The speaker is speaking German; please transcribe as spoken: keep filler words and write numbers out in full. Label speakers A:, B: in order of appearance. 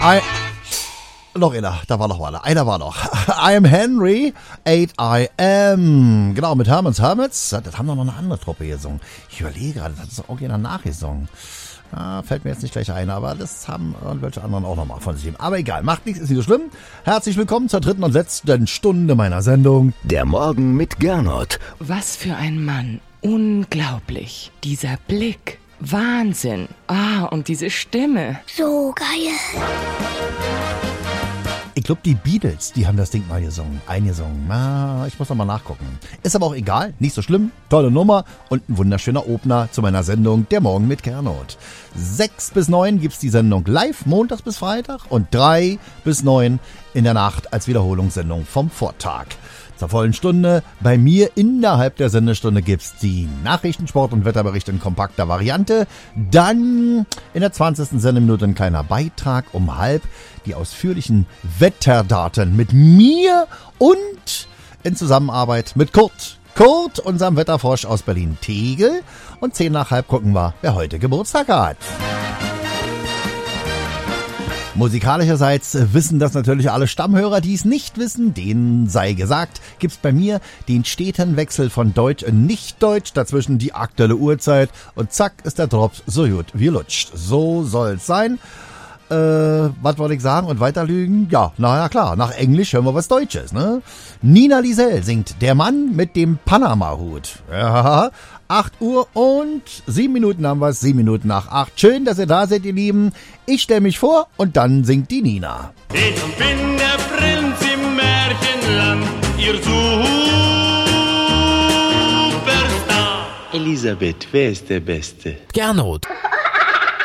A: I... Noch einer, da war noch einer. Einer war noch. I am Henry, eight I am. Genau, mit Herman's Hermits. Das haben doch noch eine andere Truppe gesungen. Ich überlege gerade, das ist doch irgendjemand nachgesungen. Ah, fällt mir jetzt nicht gleich ein, aber das haben irgendwelche anderen auch nochmal von sich gegeben. Aber egal, macht nichts, ist nicht so schlimm. Herzlich willkommen zur dritten und letzten Stunde meiner Sendung.
B: Der Morgen mit Gernot.
C: Was für ein Mann. Unglaublich. Dieser Blick. Wahnsinn. Ah, und diese Stimme.
D: So geil.
A: Ich glaube, die Beatles, die haben das Ding mal gesungen, eingesungen. Ah, ich muss noch mal nachgucken. Ist aber auch egal, nicht so schlimm. Tolle Nummer und ein wunderschöner Opener zu meiner Sendung Der Morgen mit Gernot. Sechs bis neun gibt's die Sendung live, montags bis Freitag, und drei bis neun in der Nacht als Wiederholungssendung vom Vortag. Zur vollen Stunde. Bei mir innerhalb der Sendestunde gibt's die Nachrichten, Sport und Wetterbericht in kompakter Variante. Dann in der zwanzigsten Sendeminute ein kleiner Beitrag um halb. Die ausführlichen Wetterdaten mit mir und in Zusammenarbeit mit Kurt. Kurt, unserem Wetterfrosch aus Berlin-Tegel. Und zehn nach halb gucken wir, wer heute Geburtstag hat. Musikalischerseits wissen das natürlich alle Stammhörer, die es nicht wissen. Denen sei gesagt, gibt's bei mir den steten Wechsel von Deutsch in Nicht-Deutsch, dazwischen die aktuelle Uhrzeit und zack ist der Drops so gut wie lutscht. So soll's sein. Äh, was wollte ich sagen und weiter lügen? Ja, naja klar, nach Englisch hören wir was Deutsches, ne? Nina Liesel singt Der Mann mit dem Panama-Hut. Ja, acht Uhr und sieben Minuten haben wir es, sieben Minuten nach acht. Schön, dass ihr da seid, ihr Lieben. Ich stelle mich vor und dann singt die Nina.
E: Ich bin der Prinz im Märchenland, ihr Superstar.
F: Elisabeth, wer ist der Beste?
B: Gernot.